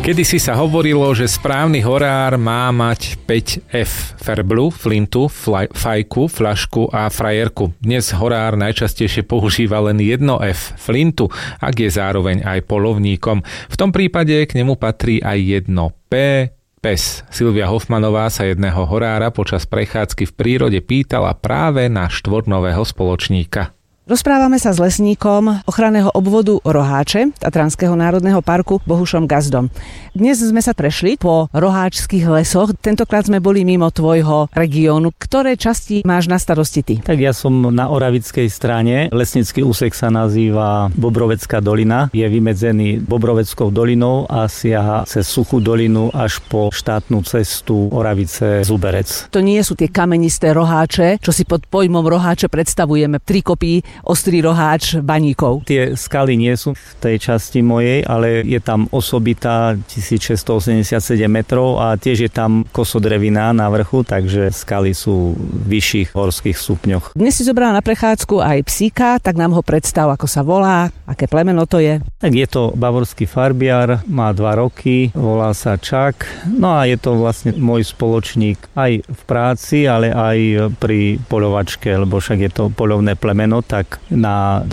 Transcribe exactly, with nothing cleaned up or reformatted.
Kedysi sa hovorilo, že správny horár má mať päť ef. Ferblu, flintu, flaj, fajku, fľašku a frajerku. Dnes horár najčastejšie používa len jedno ef. Flintu, ak je zároveň aj polovníkom. V tom prípade k nemu patrí aj jedno pé. Pes. Silvia Hofmanová sa jedného horára počas prechádzky v prírode pýtala práve na štvornového spoločníka. Rozprávame sa s lesníkom ochranného obvodu Roháče Tatranského národného parku Bohušom Gazdom. Dnes sme sa prešli po roháčských lesoch. Tentokrát sme boli mimo tvojho regiónu. Ktoré časti máš na starosti ty? Tak ja som na oravickej strane. Lesnícky úsek sa nazýva Bobrovecká dolina. Je vymedzený Bobroveckou dolinou a siaha cez Suchú dolinu až po štátnu cestu Oravice-Zuberec. To nie sú tie kamenisté roháče, čo si pod pojmom roháče predstavujeme. Tri kopy Ostrý roháč Baníkov. Tie skaly nie sú v tej časti mojej, ale je tam osobitá tisícšesťstoosemdesiatsedem metrov a tiež je tam kosodrevina na vrchu, takže skaly sú v vyšších horských stupňoch. Dnes si zobrala na prechádzku aj psíka, tak nám ho predstav, ako sa volá, aké plemeno to je. Tak je to bavorský farbiar, má dva roky, volá sa Čak. No a je to vlastne môj spoločník aj v práci, ale aj pri poľovačke, lebo však je to poľovné plemeno, tak na